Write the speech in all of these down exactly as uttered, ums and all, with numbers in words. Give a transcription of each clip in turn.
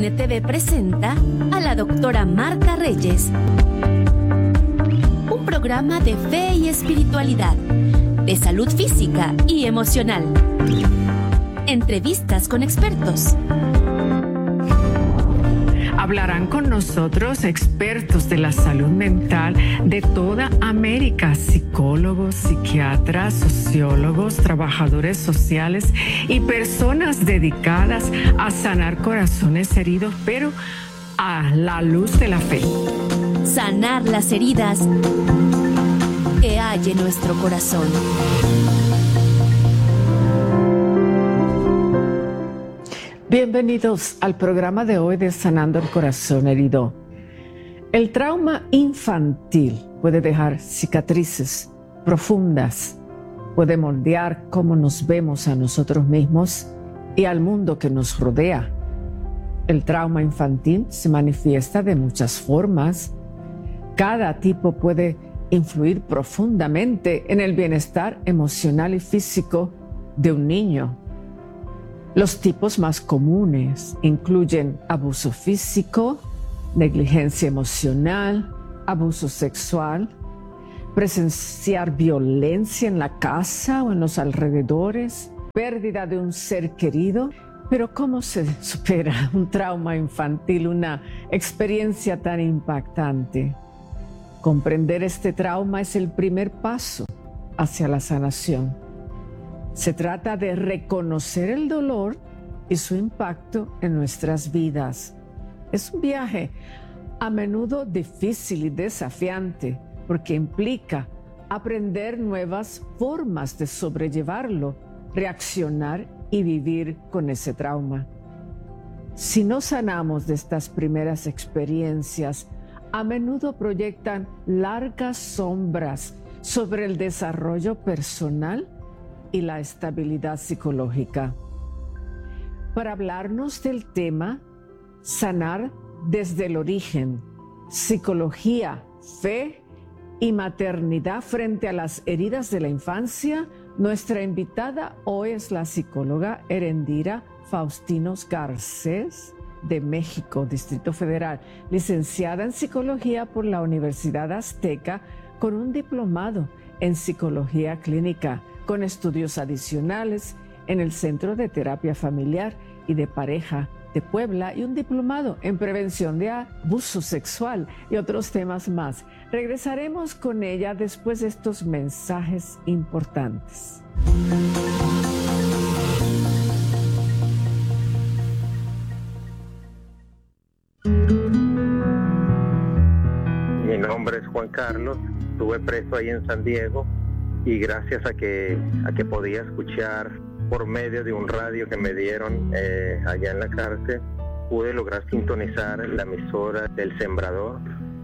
N T V presenta a la doctora Marta Reyes, un programa de fe y espiritualidad, de salud física y emocional, entrevistas con expertos. Hablarán con nosotros expertos de la salud mental de toda América, psicólogos, psiquiatras, sociólogos, trabajadores sociales y personas dedicadas a sanar corazones heridos, pero a la luz de la fe. Sanar las heridas que hay en nuestro corazón. Bienvenidos al programa de hoy de Sanando el Corazón Herido. El trauma infantil puede dejar cicatrices profundas, puede moldear cómo nos vemos a nosotros mismos y al mundo que nos rodea. El trauma infantil se manifiesta de muchas formas. Cada tipo puede influir profundamente en el bienestar emocional y físico de un niño. Los tipos más comunes incluyen abuso físico, negligencia emocional, abuso sexual, presenciar violencia en la casa o en los alrededores, pérdida de un ser querido. Pero ¿cómo se supera un trauma infantil, una experiencia tan impactante? Comprender este trauma es el primer paso hacia la sanación. Se trata de reconocer el dolor y su impacto en nuestras vidas. Es un viaje a menudo difícil y desafiante porque implica aprender nuevas formas de sobrellevarlo, reaccionar y vivir con ese trauma. Si no sanamos de estas primeras experiencias, a menudo proyectan largas sombras sobre el desarrollo personal y la estabilidad psicológica. Para hablarnos del tema, sanar desde el origen, psicología, fe y maternidad frente a las heridas de la infancia, nuestra invitada hoy es la psicóloga Erendira Faustinos Garcés de México, Distrito Federal, licenciada en psicología por la Universidad Azteca con un diplomado en psicología clínica, con estudios adicionales en el Centro de Terapia Familiar y de Pareja de Puebla y un diplomado en prevención de abuso sexual y otros temas más. Regresaremos con ella después de estos mensajes importantes. Mi nombre es Juan Carlos, estuve preso ahí en San Diego. Y gracias a que, a que podía escuchar por medio de un radio que me dieron eh, allá en la cárcel, pude lograr sintonizar la emisora del Sembrador.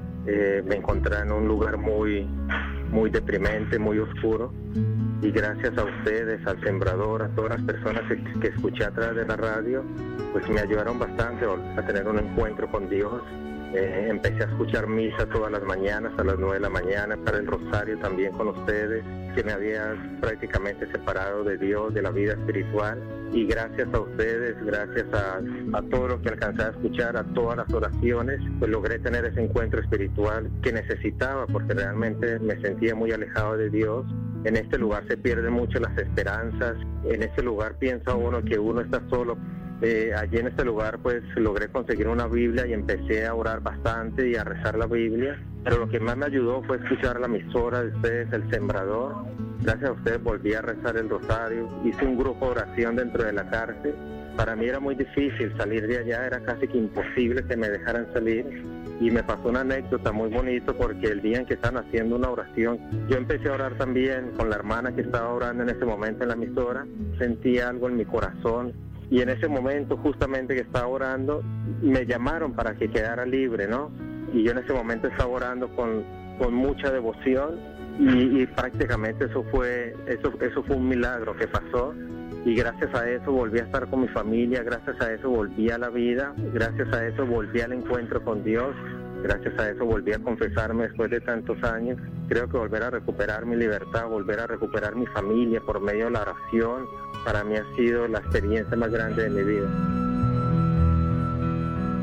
Eh, me encontré en un lugar muy, muy deprimente, muy oscuro. Y gracias a ustedes, al Sembrador, a todas las personas que, que escuché a través de la radio, pues me ayudaron bastante a tener un encuentro con Dios. Eh, empecé a escuchar misa todas las mañanas a las nueve de la mañana, para el rosario también con ustedes, que me había prácticamente separado de Dios, de la vida espiritual. Y gracias a ustedes, gracias a, a todo lo que alcancé a escuchar, a todas las oraciones, pues logré tener ese encuentro espiritual que necesitaba, porque realmente me sentía muy alejado de Dios. En este lugar se pierden mucho las esperanzas, en este lugar piensa uno que uno está solo. Eh, allí en este lugar pues logré conseguir una Biblia y empecé a orar bastante y a rezar la Biblia, pero lo que más me ayudó fue escuchar la emisora de ustedes, El Sembrador. Gracias a ustedes volví a rezar el rosario, hice un grupo de oración dentro de la cárcel. Para mí era muy difícil salir de allá, era casi que imposible que me dejaran salir. Y me pasó una anécdota muy bonita, porque el día en que estaban haciendo una oración, yo empecé a orar también con la hermana que estaba orando en ese momento en la emisora. Sentí algo en mi corazón. Y en ese momento, justamente que estaba orando, me llamaron para que quedara libre, ¿no? Y yo en ese momento estaba orando con, con mucha devoción y, y prácticamente eso fue, eso, eso fue un milagro que pasó. Y gracias a eso volví a estar con mi familia, gracias a eso volví a la vida, gracias a eso volví al encuentro con Dios. Gracias a eso volví a confesarme después de tantos años. Creo que volver a recuperar mi libertad, volver a recuperar mi familia por medio de la oración, para mí ha sido la experiencia más grande de mi vida.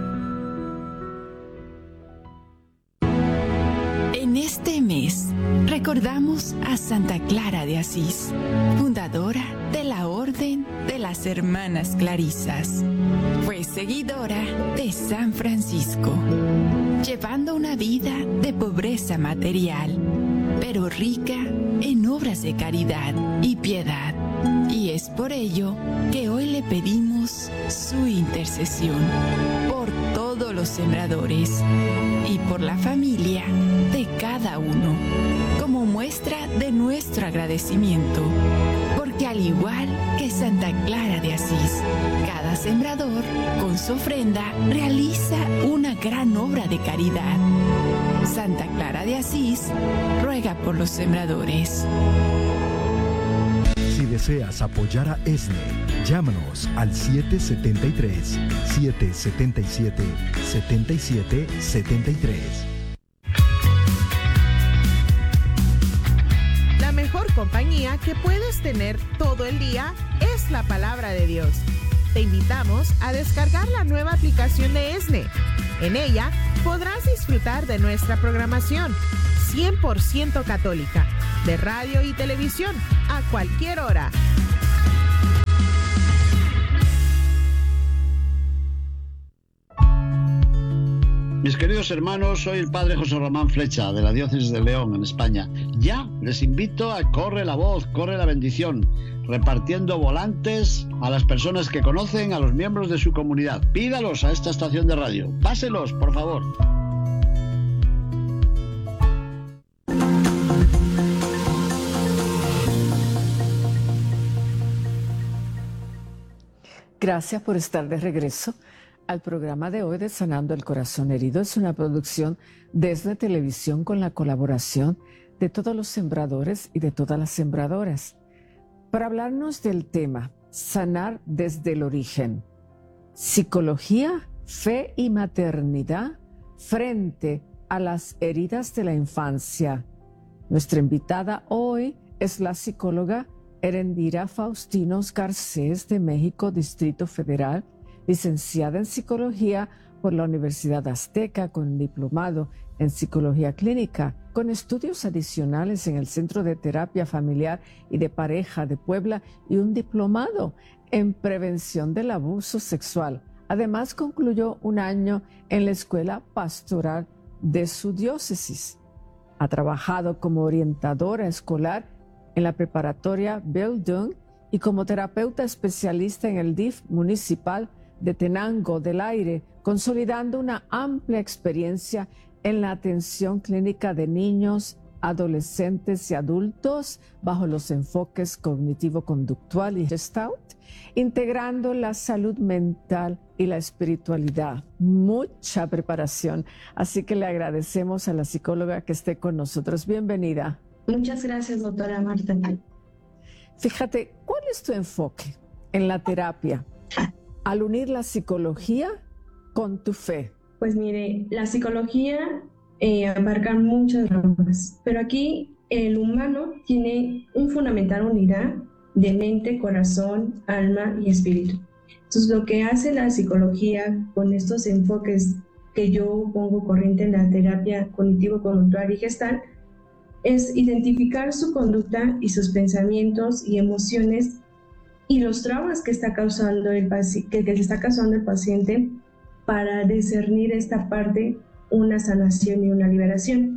Este mes recordamos a Santa Clara de Asís, fundadora de la Orden de las Hermanas Clarisas. Fue seguidora de San Francisco, llevando una vida de pobreza material, pero rica en obras de caridad y piedad. Y es por ello que hoy le pedimos su intercesión por todos los sembradores y por la familia de cada uno, como muestra de nuestro agradecimiento, porque al igual que Santa Clara de Asís, cada sembrador con su ofrenda realiza una gran obra de caridad. Santa Clara de Asís ruega por los sembradores. Si deseas apoyar a E S N E, llámanos al siete siete tres, siete siete siete, siete siete siete tres. La mejor compañía que puedes tener todo el día es la palabra de Dios. Te invitamos a descargar la nueva aplicación de E S N E. En ella podrás disfrutar de nuestra programación cien por ciento católica, de radio y televisión, a cualquier hora. Mis queridos hermanos, soy el padre José Román Flecha, de la Diócesis de León, en España. Ya les invito a Corre la Voz, Corre la Bendición, repartiendo volantes a las personas que conocen a los miembros de su comunidad. Pídalos a esta estación de radio. Páselos, por favor. Gracias por estar de regreso al programa de hoy de Sanando el Corazón Herido. Es una producción desde televisión con la colaboración de todos los sembradores y de todas las sembradoras. Para hablarnos del tema, sanar desde el origen, psicología, fe y maternidad frente a las heridas de la infancia. Nuestra invitada hoy es la psicóloga Erendira Faustinos Garcés, de México, Distrito Federal, licenciada en Psicología por la Universidad Azteca, con diplomado en Psicología Clínica, con estudios adicionales en el Centro de Terapia Familiar y de Pareja de Puebla y un diplomado en Prevención del Abuso Sexual. Además, concluyó un año en la Escuela Pastoral de su diócesis. Ha trabajado como orientadora escolar en la preparatoria Bildung y como terapeuta especialista en el D I F municipal de Tenango del Aire, consolidando una amplia experiencia en la atención clínica de niños, adolescentes y adultos bajo los enfoques cognitivo-conductual y Gestalt, integrando la salud mental y la espiritualidad. Mucha preparación, así que le agradecemos a la psicóloga que esté con nosotros. Bienvenida. Muchas gracias, doctora Marta. Fíjate, ¿cuál es tu enfoque en la terapia al unir la psicología con tu fe? Pues mire, la psicología eh, abarca muchas ramas, pero aquí el humano tiene un fundamental unidad de mente, corazón, alma y espíritu. Entonces, lo que hace la psicología con estos enfoques que yo pongo corriente en la terapia cognitivo-conductual y gestal es identificar su conducta y sus pensamientos y emociones y los traumas que está causando el, paci- que, que está causando el paciente para discernir esta parte, una sanación y una liberación.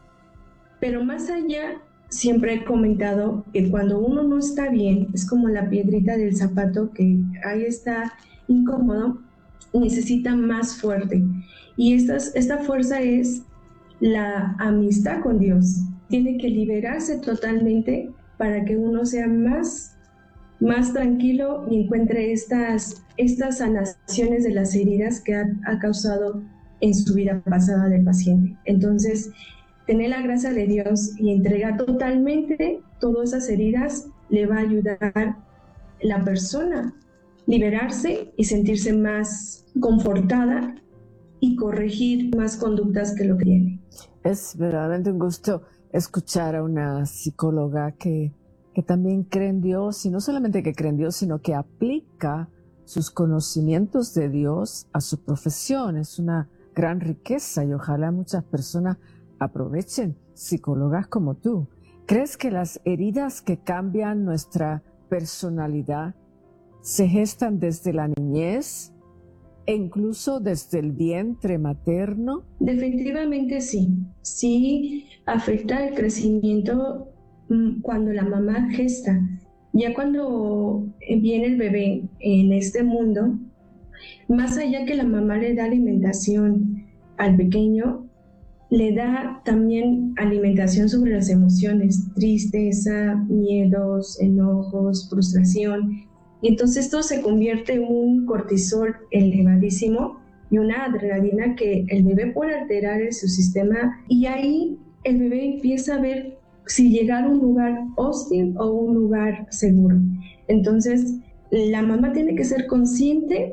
Pero más allá, siempre he comentado que cuando uno no está bien, es como la piedrita del zapato que ahí está incómodo, necesita más fuerte. Y esta, esta fuerza es la amistad con Dios. Tiene que liberarse totalmente para que uno sea más, más tranquilo y encuentre estas, estas sanaciones de las heridas que ha, ha causado en su vida pasada del paciente. Entonces, tener la gracia de Dios y entregar totalmente todas esas heridas le va a ayudar a la persona liberarse y sentirse más confortada y corregir más conductas que lo que tiene. Es verdaderamente un gusto escuchar a una psicóloga que, que también cree en Dios, y no solamente que cree en Dios, sino que aplica sus conocimientos de Dios a su profesión. Es una gran riqueza y ojalá muchas personas aprovechen psicólogas como tú. ¿Crees que las heridas que cambian nuestra personalidad se gestan desde la niñez e incluso desde el vientre materno? Definitivamente sí. Sí afecta el crecimiento cuando la mamá gesta. Ya cuando viene el bebé en este mundo, más allá que la mamá le da alimentación al pequeño, le da también alimentación sobre las emociones, tristeza, miedos, enojos, frustración. Y entonces esto se convierte en un cortisol elevadísimo y una adrenalina que el bebé puede alterar en su sistema, y ahí el bebé empieza a ver si llegar a un lugar hostil o un lugar seguro. Entonces la mamá tiene que ser consciente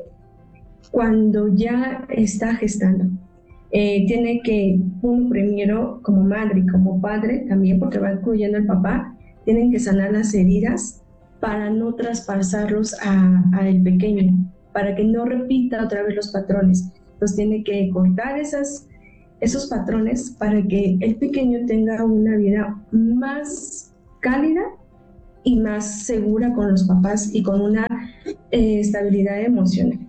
cuando ya está gestando. Eh, tiene que, uno primero como madre y como padre también, porque va incluyendo el papá, tienen que sanar las heridas para no traspasarlos a, a el pequeño, para que no repita otra vez los patrones. Entonces tiene que cortar esas, esos patrones para que el pequeño tenga una vida más cálida y más segura con los papás y con una eh, estabilidad emocional.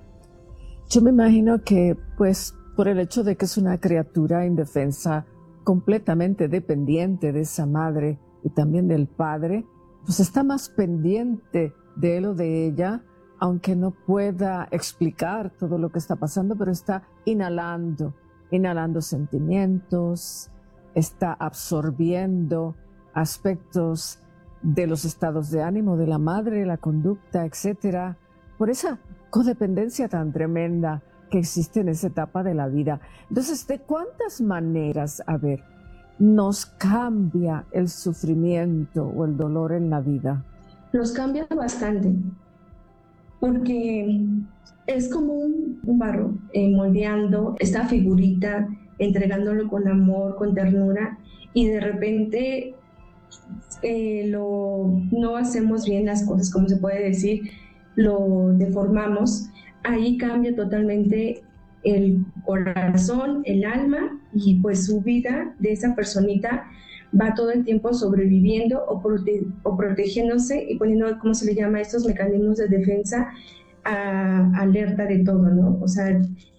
Yo me imagino que, pues, por el hecho de que es una criatura indefensa, completamente dependiente de esa madre y también del padre, pues está más pendiente de él o de ella, aunque no pueda explicar todo lo que está pasando, pero está inhalando, inhalando sentimientos, está absorbiendo aspectos de los estados de ánimo de la madre, la conducta, etcétera, por esa codependencia tan tremenda que existe en esa etapa de la vida. Entonces, ¿de cuántas maneras, a ver, nos cambia el sufrimiento o el dolor en la vida? Nos cambia bastante, porque es como un, un barro eh, moldeando esta figurita, entregándolo con amor, con ternura, y de repente eh, lo, no hacemos bien las cosas, como se puede decir, lo deformamos. Ahí cambia totalmente el corazón, el alma, y pues su vida de esa personita va todo el tiempo sobreviviendo o, prote o protegiéndose y poniendo, ¿cómo se le llama?, estos mecanismos de defensa a, alerta de todo, ¿no? O sea,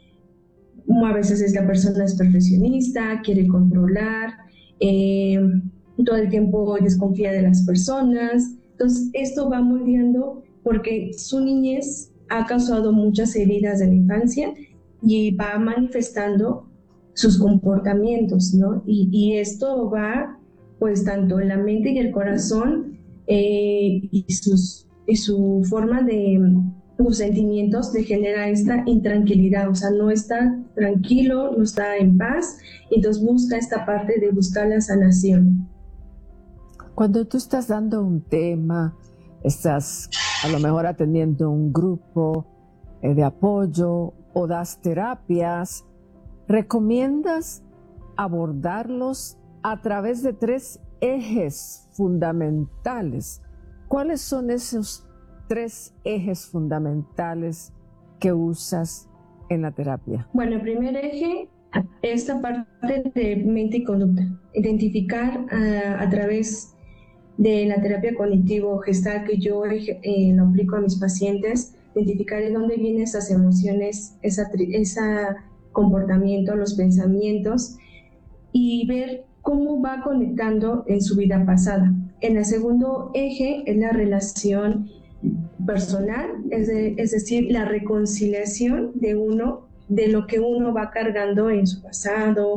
a veces es la persona es perfeccionista, quiere controlar, eh, todo el tiempo desconfía de las personas. Entonces esto va moldeando porque su niñez ha causado muchas heridas de la infancia y va manifestando sus comportamientos, ¿no? Y, y esto va, pues, tanto en la mente y el corazón, eh, y, sus, y su forma de, sus sentimientos, le genera esta intranquilidad, o sea, no está tranquilo, no está en paz, y entonces busca esta parte de buscar la sanación. Cuando tú estás dando un tema, estás a lo mejor atendiendo un grupo eh, de apoyo o das terapias, ¿recomiendas abordarlos a través de tres ejes fundamentales? ¿Cuáles son esos tres ejes fundamentales que usas en la terapia? Bueno, el primer eje es la parte de mente y conducta. Identificar uh, a través de la terapia cognitivo-gestal que yo eh, lo aplico a mis pacientes, identificar de dónde vienen esas emociones, esa, ese comportamiento, los pensamientos, y ver cómo va conectando en su vida pasada. En el segundo eje es la relación personal, es, de, es decir, la reconciliación de uno, de lo que uno va cargando en su pasado,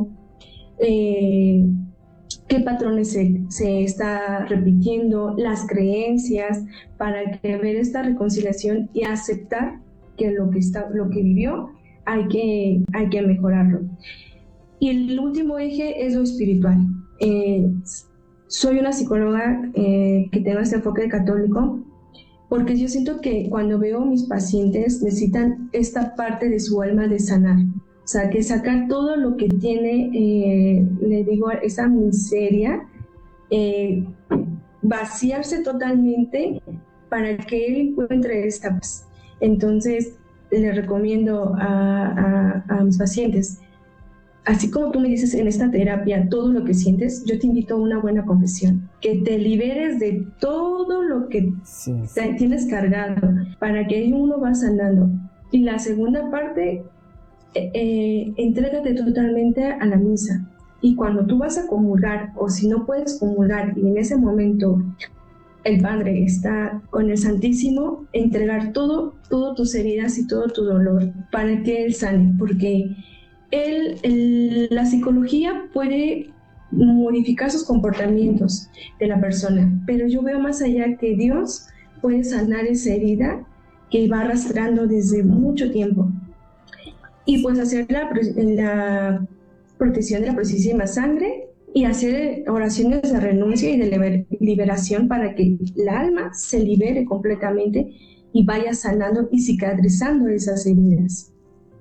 eh, qué patrones se, se está repitiendo, las creencias, para que ver esta reconciliación y aceptar que lo que, está, lo que vivió hay que, hay que mejorarlo. Y el último eje es lo espiritual. Eh, soy una psicóloga eh, que tengo este enfoque católico, porque yo siento que cuando veo a mis pacientes necesitan esta parte de su alma de sanar. O sea, que sacar todo lo que tiene, eh, le digo, esa miseria, eh, vaciarse totalmente para que él encuentre esta paz. Entonces, le recomiendo a, a, a mis pacientes así como tú me dices en esta terapia todo lo que sientes, yo te invito a una buena confesión, que te liberes de todo lo que sí, sí. tienes cargado, para que uno va sanando. Y la segunda parte, eh, eh, entrégate totalmente a la misa. Y cuando tú vas a comulgar, o si no puedes comulgar, y en ese momento el Padre está con el Santísimo, entregar todo, todas tus heridas y todo tu dolor para que Él sane, porque él, el, la psicología puede modificar sus comportamientos de la persona, pero yo veo más allá que Dios puede sanar esa herida que va arrastrando desde mucho tiempo. Y pues hacer la, la protección de la preciosísima sangre y hacer oraciones de renuncia y de liber, liberación para que el alma se libere completamente y vaya sanando y cicatrizando esas heridas.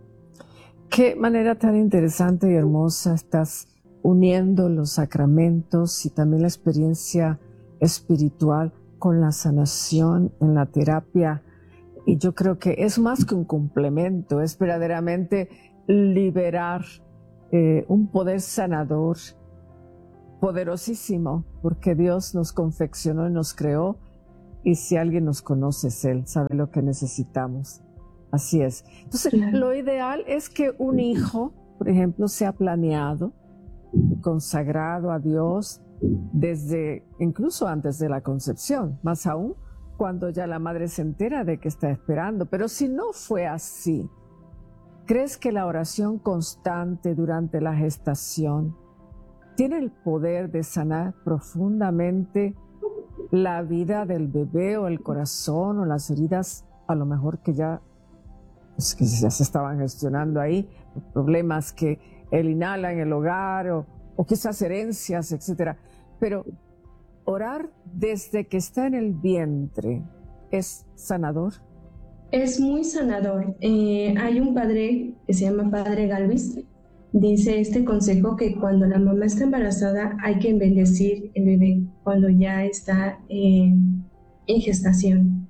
Qué manera tan interesante y hermosa estás uniendo los sacramentos y también la experiencia espiritual con la sanación en la terapia. Y yo creo que es más que un complemento, es verdaderamente liberar eh, un poder sanador poderosísimo, porque Dios nos confeccionó y nos creó, y si alguien nos conoce es Él, sabe lo que necesitamos. Así es. Entonces, claro, lo ideal es que un hijo, por ejemplo, sea planeado, consagrado a Dios desde, incluso antes de la concepción, más aún cuando ya la madre se entera de que está esperando. Pero si no fue así, ¿crees que la oración constante durante la gestación tiene el poder de sanar profundamente la vida del bebé o el corazón o las heridas, a lo mejor que ya, pues, que ya se estaban gestionando ahí, problemas que él inhala en el hogar o, o quizás herencias, etcétera? Pero orar desde que está en el vientre, ¿es sanador? Es muy sanador. Eh, hay un padre que se llama Padre Galvis, dice este consejo que cuando la mamá está embarazada hay que bendecir el bebé cuando ya está eh, en gestación.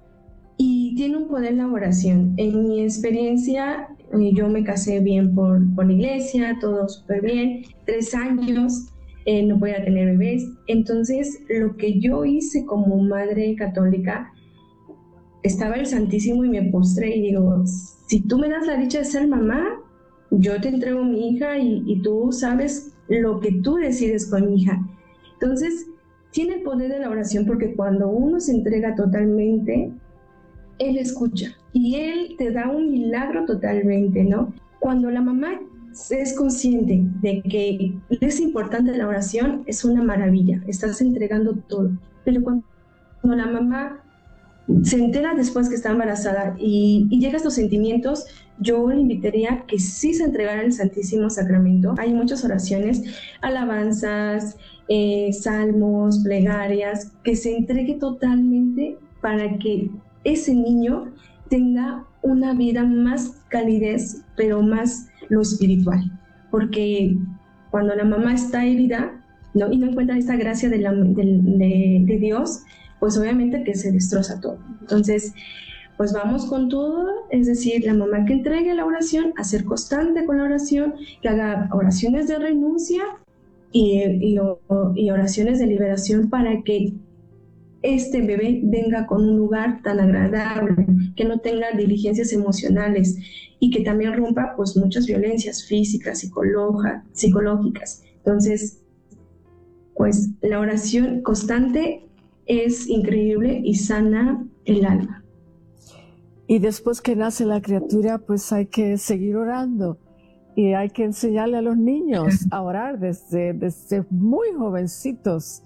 Y tiene un poder la oración. En mi experiencia, eh, yo me casé bien por, por la iglesia, todo súper bien, tres años, eh, no podía tener bebés. Entonces, lo que yo hice como madre católica, estaba el Santísimo y me postré y digo, si tú me das la dicha de ser mamá, yo te entrego a mi hija y, y tú sabes lo que tú decides con mi hija. Entonces, tiene el poder de la oración, porque cuando uno se entrega totalmente, Él escucha y Él te da un milagro totalmente, ¿no? Cuando la mamá es consciente de que es importante la oración, es una maravilla, estás entregando todo. Pero cuando la mamá se entera después que está embarazada y, y llega a estos sentimientos, yo le invitaría que sí se entregara el Santísimo Sacramento. Hay muchas oraciones, alabanzas, eh, salmos, plegarias, que se entregue totalmente para que ese niño tenga una vida más calidez, pero más lo espiritual. Porque cuando la mamá está herida, ¿no?, y no encuentra esta gracia de, la, de, de, de Dios, pues obviamente que se destroza todo. Entonces, pues vamos con todo, es decir, la mamá que entregue la oración, a ser constante con la oración, que haga oraciones de renuncia y, y, y oraciones de liberación para que este bebé venga con un lugar tan agradable, que no tenga diligencias emocionales y que también rompa pues muchas violencias físicas, psicológicas. Entonces, pues la oración constante es increíble y sana el alma. Y después que nace la criatura, pues hay que seguir orando y hay que enseñarle a los niños a orar desde, desde muy jovencitos.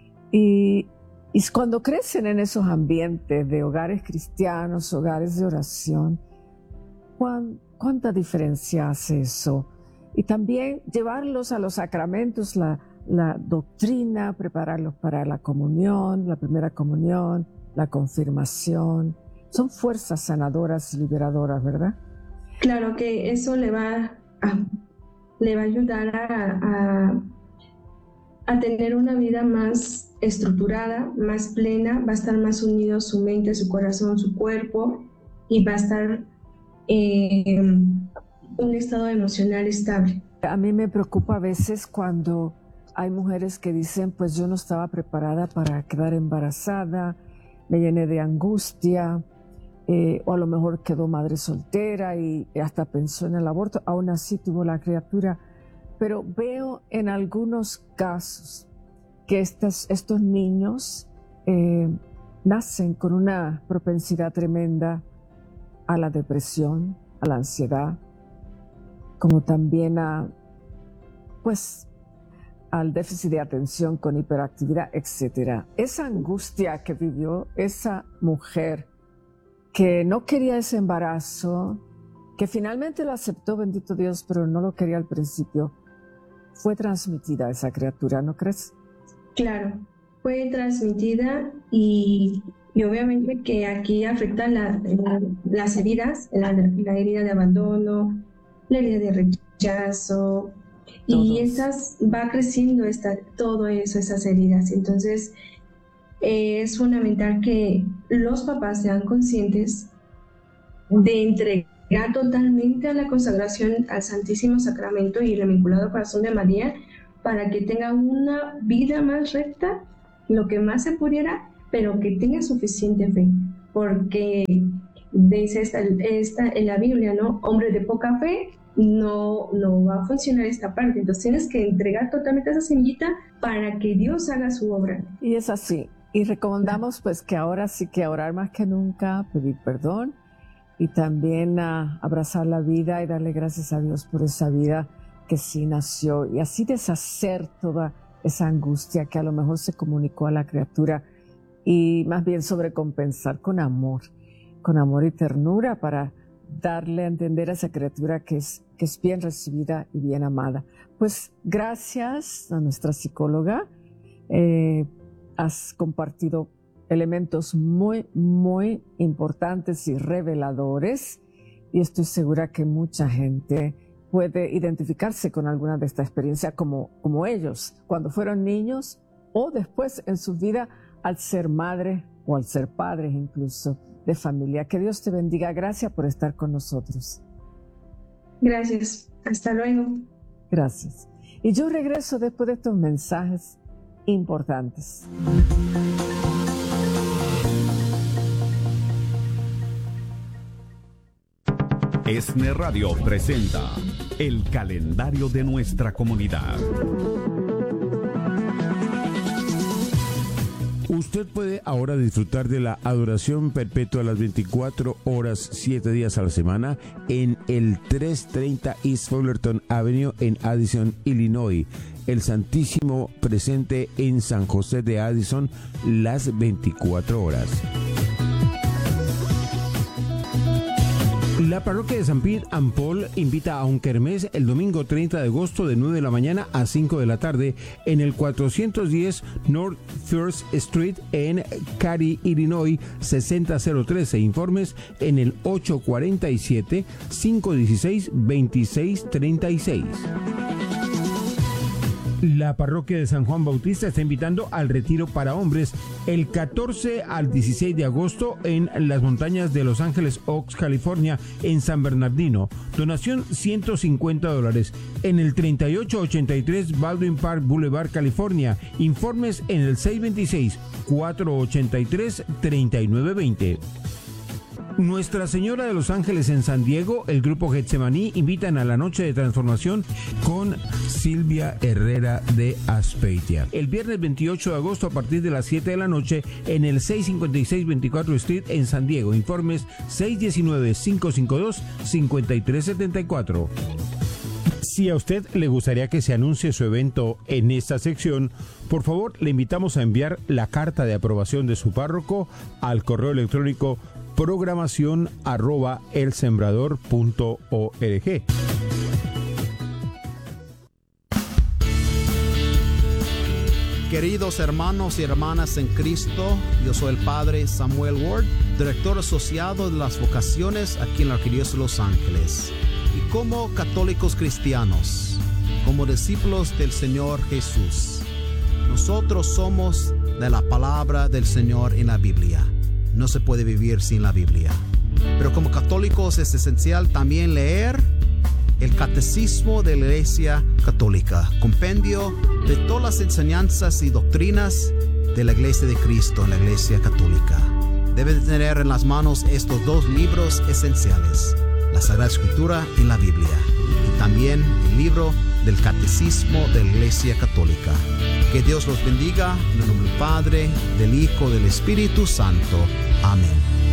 Y, y cuando crecen en esos ambientes de hogares cristianos, hogares de oración, ¿cuán, ¿cuánta diferencia hace eso? Y también llevarlos a los sacramentos, la la doctrina, prepararlos para la comunión, la primera comunión, la confirmación. Son fuerzas sanadoras y liberadoras, ¿verdad? Claro que eso le va a, le va a ayudar a, a, a tener una vida más estructurada, más plena, va a estar más unido su mente, su corazón, su cuerpo, y va a estar en un estado emocional estable. A mí me preocupa a veces cuando hay mujeres que dicen, pues yo no estaba preparada para quedar embarazada, me llené de angustia, eh, o a lo mejor quedó madre soltera y hasta pensó en el aborto, aún así tuvo la criatura. Pero veo en algunos casos que estas, estos niños eh, nacen con una propensidad tremenda a la depresión, a la ansiedad, como también a, pues, al déficit de atención con hiperactividad, etcétera. Esa angustia que vivió esa mujer que no quería ese embarazo, que finalmente lo aceptó, bendito Dios, pero no lo quería al principio, fue transmitida a esa criatura, ¿no crees? Claro, fue transmitida y, y obviamente que aquí afectan la, la, las heridas, la, la herida de abandono, la herida de rechazo, Todos. y esas va creciendo esta, todo eso, esas heridas. Entonces eh, es fundamental que los papás sean conscientes de entregar totalmente a la consagración al Santísimo Sacramento y el Inmaculado Corazón de María, para que tenga una vida más recta, lo que más se pudiera, pero que tenga suficiente fe, porque dice esta, esta, en la Biblia, ¿no? Hombre de poca fe, no, no va a funcionar esta parte. Entonces tienes que entregar totalmente esa semillita para que Dios haga su obra. Y es así. Y recomendamos pues que ahora sí que orar más que nunca, pedir perdón y también uh, abrazar la vida y darle gracias a Dios por esa vida que sí nació, y así deshacer toda esa angustia que a lo mejor se comunicó a la criatura, y más bien sobrecompensar con amor, con amor y ternura, para darle a entender a esa criatura que es, que es bien recibida y bien amada. Pues gracias a nuestra psicóloga, eh, has compartido elementos muy, muy importantes y reveladores, y estoy segura que mucha gente puede identificarse con alguna de esta experiencia como, como ellos, cuando fueron niños o después en su vida al ser madre o al ser padres incluso de familia. Que Dios te bendiga. Gracias por estar con nosotros. Gracias. Hasta luego. Gracias. Y yo regreso después de estos mensajes importantes. ESNE Radio presenta el calendario de nuestra comunidad. Usted puede ahora disfrutar de la adoración perpetua a las veinticuatro horas, siete días a la semana en el trescientos treinta East Fullerton Avenue en Addison, Illinois. El Santísimo presente en San José de Addison las veinticuatro horas. La parroquia de San Pete and Paul invita a un kermés el domingo treinta de agosto de nueve de la mañana a cinco de la tarde en el cuatrocientos diez North First Street en Cary, Illinois sesenta cero trece. Informes en el ocho cuatro siete, cinco uno seis, dos seis tres seis. La parroquia de San Juan Bautista está invitando al retiro para hombres el catorce al dieciséis de agosto en las montañas de Los Ángeles Oaks, California, en San Bernardino. Donación ciento cincuenta dólares en el treinta y ocho ochenta y tres Baldwin Park Boulevard, California. Informes en el seis dos seis, cuatro ocho tres, tres nueve dos cero. Nuestra Señora de los Ángeles en San Diego, el grupo Getsemaní invitan a la noche de transformación con Silvia Herrera de Aspeitia. El viernes veintiocho de agosto a partir de las siete de la noche en el seiscientos cincuenta y seis veinticuatro Street en San Diego. Informes seis uno nueve, cinco cinco dos, cinco tres siete cuatro. Si a usted le gustaría que se anuncie su evento en esta sección, por favor le invitamos a enviar la carta de aprobación de su párroco al correo electrónico programación arroba elsembrador punto org. Queridos hermanos y hermanas en Cristo, yo soy el Padre Samuel Ward, director asociado de las vocaciones aquí en la Arquidiócesis de Los Ángeles. Y como católicos cristianos, como discípulos del Señor Jesús, nosotros somos de la palabra del Señor en la Biblia. No se puede vivir sin la Biblia. Pero como católicos es esencial también leer el Catecismo de la Iglesia Católica, compendio de todas las enseñanzas y doctrinas de la Iglesia de Cristo en la Iglesia Católica. Debe tener en las manos estos dos libros esenciales, la Sagrada Escritura y la Biblia, y también el libro del Catecismo de la Iglesia Católica. Que Dios los bendiga, en el nombre del Padre, del Hijo, del Espíritu Santo. Amén.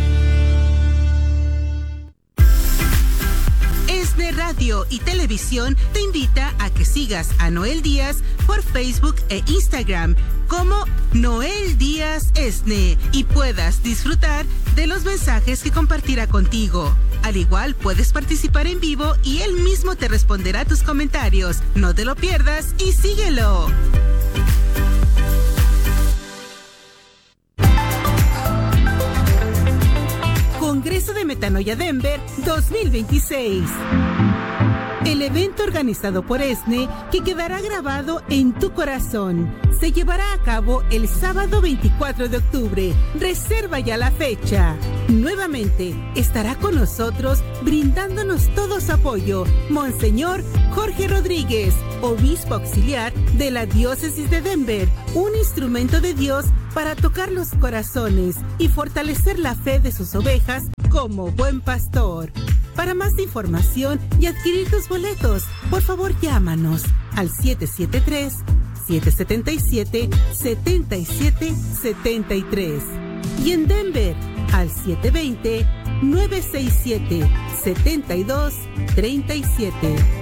ESNE Radio y Televisión te invita a que sigas a Noel Díaz por Facebook e Instagram como Noel Díaz ESNE y puedas disfrutar de los mensajes que compartirá contigo. Al igual, puedes participar en vivo y él mismo te responderá tus comentarios. No te lo pierdas y síguelo. Congreso de Metanoia Denver dos mil veintiséis. El evento organizado por ESNE, que quedará grabado en tu corazón, se llevará a cabo el sábado veinticuatro de octubre. Reserva ya la fecha. Nuevamente estará con nosotros brindándonos todo su apoyo Monseñor Jorge Rodríguez, obispo auxiliar de la diócesis de Denver, un instrumento de Dios para tocar los corazones y fortalecer la fe de sus ovejas como buen pastor. Para más información y adquirir tus boletos, por favor llámanos al siete siete tres, siete siete siete, siete siete siete tres y en Denver al siete dos cero, nueve seis siete, siete dos tres siete.